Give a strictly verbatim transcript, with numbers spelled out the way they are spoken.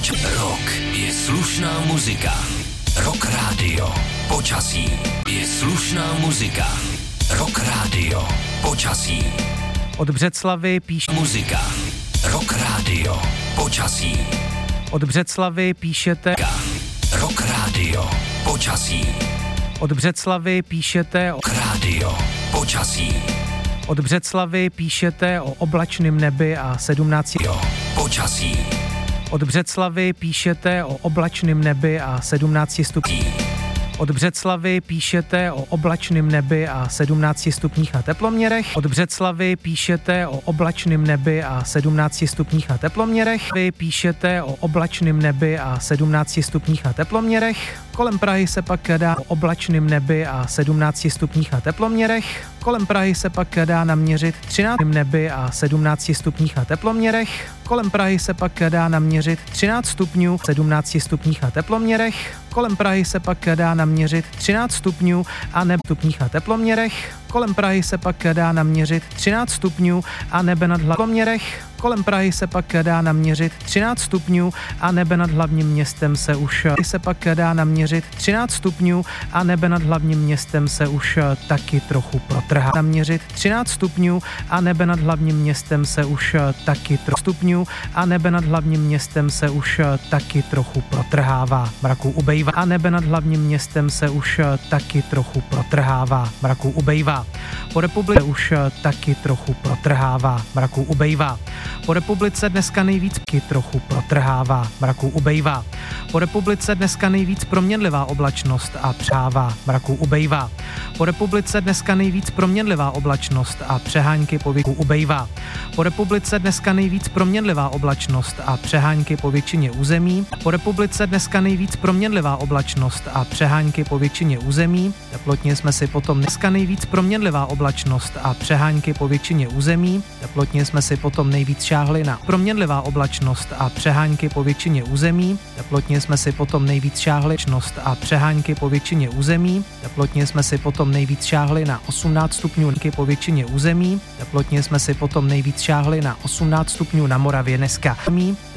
Rock je slušná muzika. Rock Radio. Počasí je slušná muzika. Rock Radio. Počasí. Od Břeclavy píše muzika. Rock Radio. Počasí. Od Břeclavy píšete Rock Radio. Počasí. Od Břeclavy píšete o Rock Radio. Počasí. Od Břeclavy píšete o oblačném nebi a sedmnácti Jo. Počasí. Od Břeclavy píšete o oblačném nebi a sedmnácti stupních. Od Břeclavy píšete o oblačném nebi a sedmnácti stupních a teploměrech. Od Břeclavy píšete o oblačném nebi a sedmnácti stupních a teploměrech. Vy píšete o oblačném nebi a sedmnácti stupních a teploměrech. Kolem Prahy se pak dá o oblačném nebi a sedmnácti stupních a teploměrech. Kolem Prahy se pak dá naměřit třináct nebi a sedmnácti stupních a teploměrech. Kolem Prahy se pak dá naměřit třináct stupňů, sedmnácti stupních a teploměrech. Kolem Prahy se pak dá naměřit třináct stupňů a nebe stupních a teploměrech. Kolem Prahy se pak dá naměřit třináct stupňů a nebe nad teploměrech. Kolem Prahy se pak dá naměřit třináct stupňů a nebe nad hlavním městem se už se pak dá naměřit třináct stupňů a nebe nad hlavním městem se už taky trochu protrhá. Naměřit třináct stupňů a nebe nad hlavním městem se už taky trochu stupňů a nebe nad hlavním městem se už taky trochu protrhává. Mraků ubejvá a nebe nad hlavním městem se už taky trochu protrhává. Mraků ubejvá. Po republice už taky trochu protrhává. Mraků ubejvá. Po republice dneska nejvíc trochu protrhává, mraků ubejvá. Po republice dneska nejvíc proměnlivá oblačnost a přehává, mraků ubejvá. Po republice dneska nejvíc proměnlivá oblačnost a přehánky po většině ubejvá. Po republice dneska nejvíc proměnlivá oblačnost a přehánky po většině území. Po republice dneska nejvíc proměnlivá oblačnost a přehánky po většině území. Teplotně jsme si potom dneska nejvíc proměnlivá oblačnost a přehánky po většině území. Teplotně jsme si potom nejvíc šáhli na proměnlivá oblačnost a přehánky po většině území. Teplotně jsme si potom nejvíc šáhli a přehánky po většině území. Teplotně jsme si potom nejvíc šáhli na osmnáct stupňů po většině území. Teplotně jsme si potom nejvíc šáhli na osmnáct stupňů na Moravě dneska.